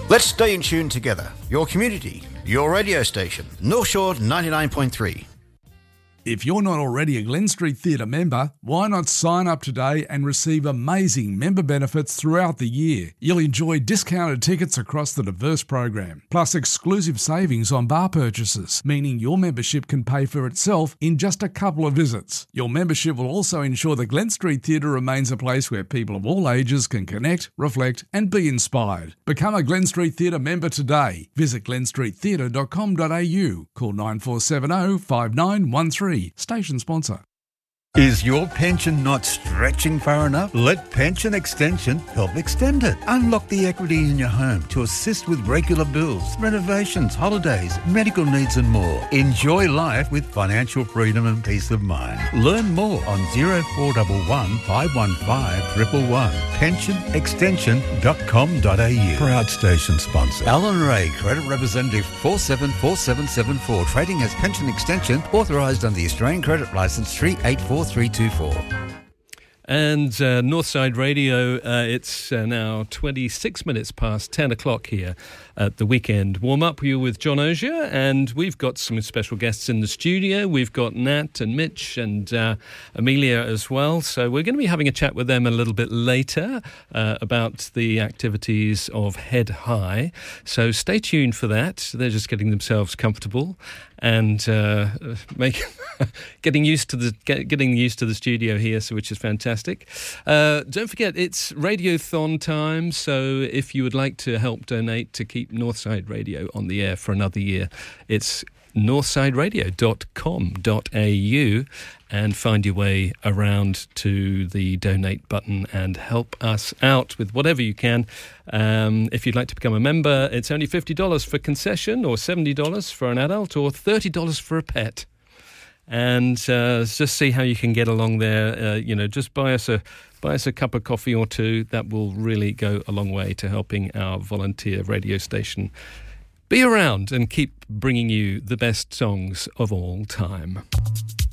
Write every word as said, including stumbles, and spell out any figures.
Let's stay in tune together. Your community, your radio station, North Shore ninety-nine point three. If you're not already a Glen Street Theatre member, why not sign up today and receive amazing member benefits throughout the year? You'll enjoy discounted tickets across the diverse program, plus exclusive savings on bar purchases, meaning your membership can pay for itself in just a couple of visits. Your membership will also ensure the Glen Street Theatre remains a place where people of all ages can connect, reflect and be inspired. Become a Glen Street Theatre member today. Visit glen street theatre dot com dot a u. Call nine four seven zero, five nine one three. Station sponsor. Is your pension not stretching far enough? Let Pension Extension help extend it. Unlock the equity in your home to assist with regular bills, renovations, holidays, medical needs and more. Enjoy life with financial freedom and peace of mind. Learn more on zero four one one, five one five, one one one. pension extension dot com dot a u. Proud station sponsor. Alan Ray, Credit Representative four seven four seven seven four. Trading as Pension Extension, authorised under the Australian Credit Licence three eight four three two four. And uh, Northside Radio, uh, it's uh, now twenty-six minutes past ten o'clock here at the weekend warm-up. You're with John Ogier, and we've got some special guests in the studio. We've got Nat and Mitch and uh, Amelia as well. So we're going to be having a chat with them a little bit later uh, about the activities of Head High. So stay tuned for that. They're just getting themselves comfortable and uh, make getting used to the get, getting used to the studio here, so which is fantastic. Uh, don't forget, it's Radiothon time, so if you would like to help donate to keep Northside Radio on the air for another year, it's northside radio dot com dot a u and find your way around to the donate button and help us out with whatever you can. Um, if you'd like to become a member, it's only fifty dollars for concession, or seventy dollars for an adult, or thirty dollars for a pet. And uh, just see how you can get along there. Uh, you know, just buy us a buy us a cup of coffee or two. That will really go a long way to helping our volunteer radio station be around and keep bringing you the best songs of all time.